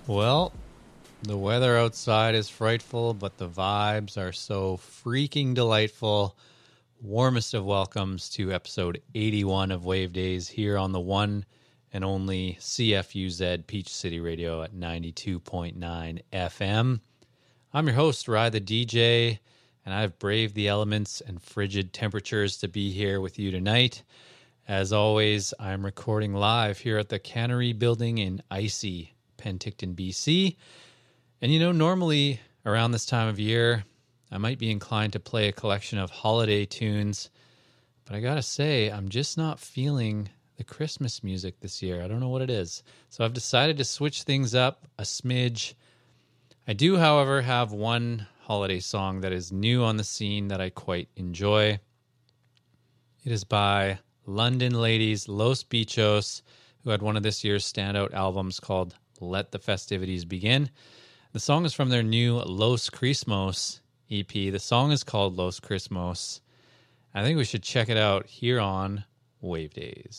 Well, the weather outside is frightful, but the vibes are so freaking delightful. Warmest of welcomes to episode 81 of Wave Days here on the one and only CFUZ Peach City Radio at 92.9 FM. I'm your host, Rye the DJ, and I've braved the elements and frigid temperatures to be here with you tonight. As always, I'm recording live here at the Cannery Building in icy Penticton, BC. And you know, normally around this time of year, I might be inclined to play a collection of holiday tunes, but I gotta say, I'm just not feeling the Christmas music this year. I don't know what it is. So I've decided to switch things up a smidge. I do, however, have one holiday song that is new on the scene that I quite enjoy. It is by London ladies Los Bichos, who had one of this year's standout albums called Let the Festivities Begin. The song is from their new Los Christmas EP. The song is called Los Christmas. I think we should check it out here on Wave Days.